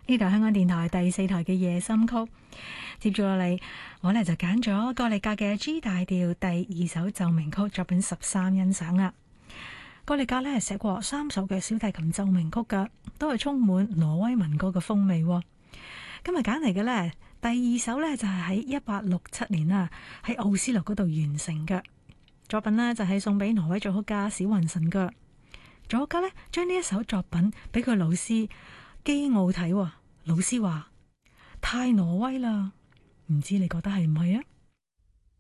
呢度係香港電台第4台嘅夜心曲，接住落嚟，我呢就揀咗郭力格嘅 G 大調第2首奏鳴曲作品13欣賞啦。郭力格呢係寫過3首嘅小提琴奏鳴曲噶，都係充滿挪威民歌嘅風味。今日揀嚟嘅呢，第2首呢就係喺1867年啊，喺奧斯陸嗰度完成嘅作品呢，就係送俾挪威作曲家史雲臣噶。作曲家呢將呢一首作品俾佢老師基奧睇，老師話太挪威啦，唔知你覺得係唔係啊？